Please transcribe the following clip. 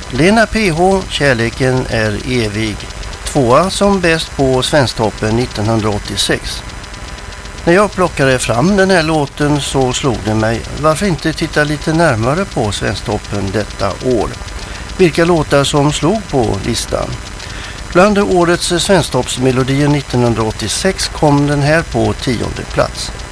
Lena PH, Kärleken är evig. 2 som bäst på Svensktoppen 1986. När jag plockade fram den här låten så slog det mig, varför inte titta lite närmare på Svensktoppen detta år? Vilka låtar som slog på listan? Bland årets Svensktoppsmelodier 1986 kom den här på 10:e plats.